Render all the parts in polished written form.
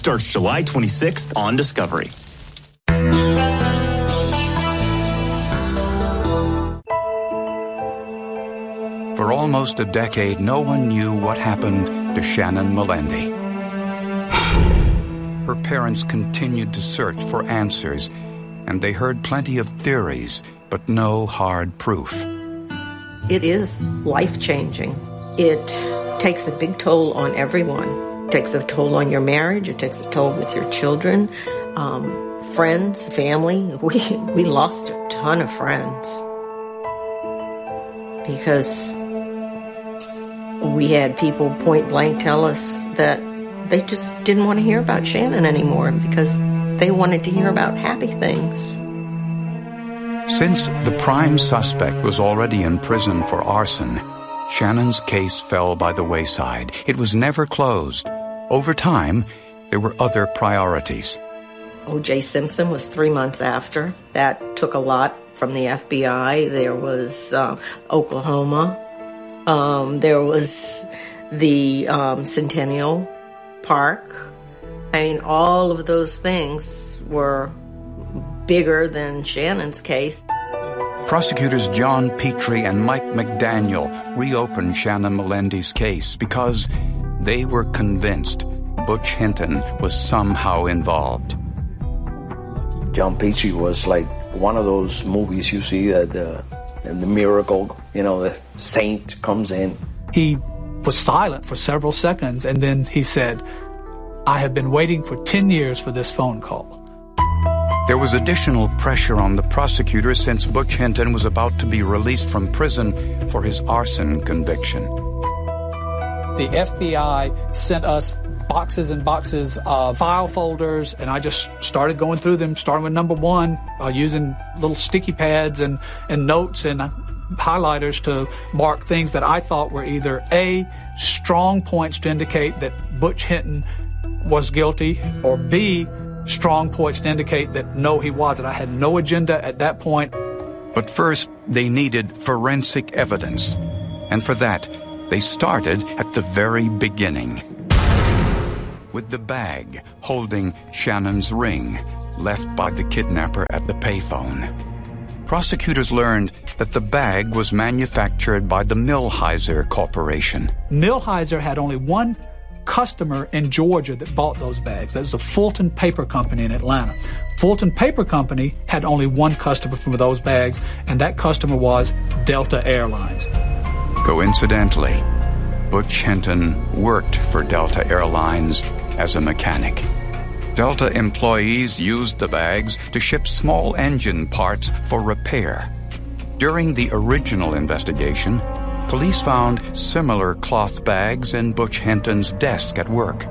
Starts July 26th on Discovery. For almost a decade, no one knew what happened to Shannon Melendi. Her parents continued to search for answers, and they heard plenty of theories, but no hard proof. It is life-changing. It takes a big toll on everyone. It takes a toll on your marriage. It takes a toll with your children, friends, family. We lost a ton of friends because we had people point blank tell us that they just didn't want to hear about Shannon anymore because they wanted to hear about happy things. Since the prime suspect was already in prison for arson, Shannon's case fell by the wayside. It was never closed. Over time, there were other priorities. O.J. Simpson was 3 months after. That took a lot from the FBI. There was Oklahoma. There was the Centennial Park. I mean, all of those things were bigger than Shannon's case. Prosecutors John Petrie and Mike McDaniel reopened Shannon Melendi's case because they were convinced Butch Hinton was somehow involved. John Petrie was like one of those movies you see that the miracle, the saint comes in. He was silent for several seconds, and then he said, "I have been waiting for 10 years for this phone call." There was additional pressure on the prosecutor since Butch Hinton was about to be released from prison for his arson conviction. The FBI sent us boxes and boxes of file folders, and I just started going through them, starting with number one, using little sticky pads and notes and highlighters to mark things that I thought were either A, strong points to indicate that Butch Hinton was guilty, or B, strong points to indicate that no, he wasn't. I had no agenda at that point. But first, they needed forensic evidence. And for that, they started at the very beginning, with the bag holding Shannon's ring left by the kidnapper at the payphone. Prosecutors learned that the bag was manufactured by the Millhiser Corporation. Millhiser had only one customer in Georgia that bought those bags. That was the Fulton Paper Company in Atlanta. Fulton Paper Company had only one customer for those bags, and that customer was Delta Airlines. Coincidentally, Butch Hinton worked for Delta Airlines as a mechanic. Delta employees used the bags to ship small engine parts for repair. During the original investigation, police found similar cloth bags in Butch Hinton's desk at work.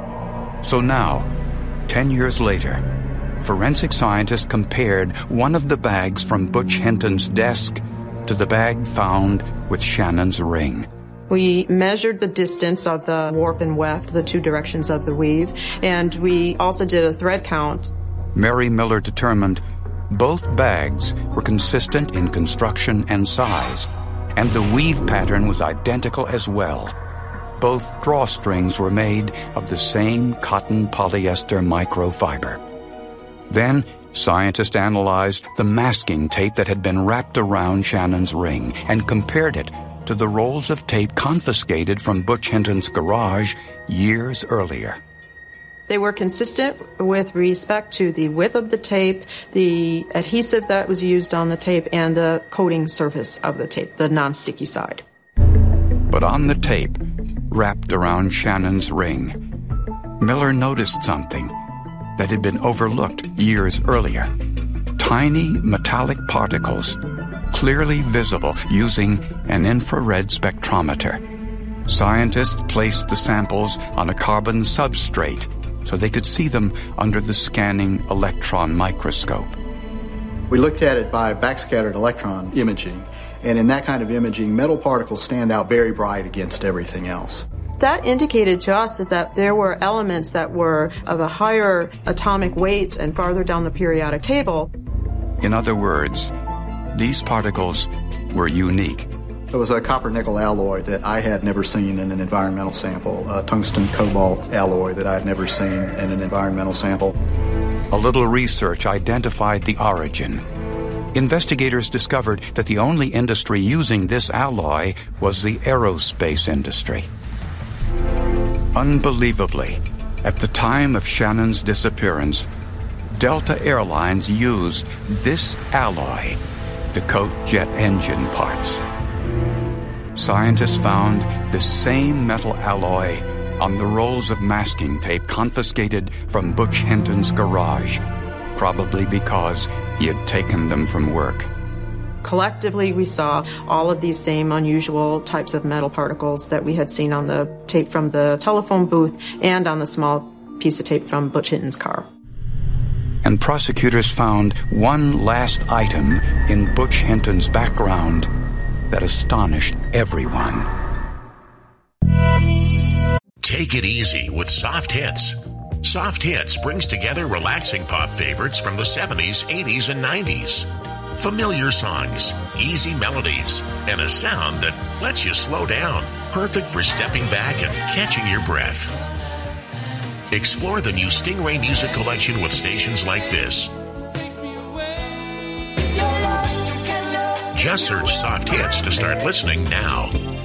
So now, 10 years later, forensic scientists compared one of the bags from Butch Hinton's desk to the bag found with Shannon's ring. We measured the distance of the warp and weft, the two directions of the weave, and we also did a thread count. Mary Miller determined both bags were consistent in construction and size, and the weave pattern was identical as well. Both drawstrings were made of the same cotton polyester microfiber. Then, scientists analyzed the masking tape that had been wrapped around Shannon's ring and compared it to the rolls of tape confiscated from Butch Hinton's garage years earlier. They were consistent with respect to the width of the tape, the adhesive that was used on the tape, and the coating surface of the tape, the non-sticky side. But on the tape, wrapped around Shannon's ring, Miller noticed something that had been overlooked years earlier. Tiny metallic particles, clearly visible using an infrared spectrometer. Scientists placed the samples on a carbon substrate so they could see them under the scanning electron microscope. We looked at it by backscattered electron imaging, and in that kind of imaging, metal particles stand out very bright against everything else. That indicated to us is that there were elements that were of a higher atomic weight and farther down the periodic table. In other words, these particles were unique. It was a copper-nickel alloy that I had never seen in an environmental sample, a tungsten-cobalt alloy that I had never seen in an environmental sample. A little research identified the origin. Investigators discovered that the only industry using this alloy was the aerospace industry. Unbelievably, at the time of Shannon's disappearance, Delta Airlines used this alloy to coat jet engine parts. Scientists found this same metal alloy on the rolls of masking tape confiscated from Butch Hinton's garage, probably because he had taken them from work. Collectively, we saw all of these same unusual types of metal particles that we had seen on the tape from the telephone booth and on the small piece of tape from Butch Hinton's car. And prosecutors found one last item in Butch Hinton's background that astonished everyone. Take it easy with Soft Hits. Soft Hits brings together relaxing pop favorites from the 70s, 80s, and 90s. Familiar songs, easy melodies, and a sound that lets you slow down. Perfect for stepping back and catching your breath. Explore the new Stingray Music Collection with stations like this. Just search Soft Hits to start listening now.